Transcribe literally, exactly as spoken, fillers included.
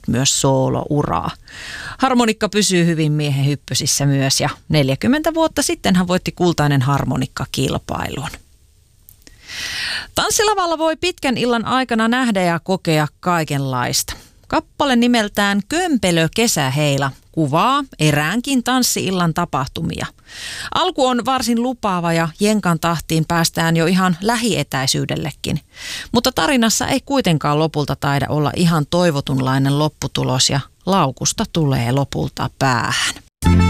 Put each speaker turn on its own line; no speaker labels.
jatkanut myös soolouraa. Harmonikka pysyy hyvin miehen hyppysissä myös ja neljäkymmentä vuotta sitten hän voitti Kultainen harmonikka-kilpailun. Tanssilavalla voi pitkän illan aikana nähdä ja kokea kaikenlaista. Kappale nimeltään Kömpelö kesäheila kuvaa eräänkin tanssi-illan tapahtumia. Alku on varsin lupaava ja jenkan tahtiin päästään jo ihan lähietäisyydellekin. Mutta tarinassa ei kuitenkaan lopulta taida olla ihan toivotunlainen lopputulos ja laukusta tulee lopulta päähän.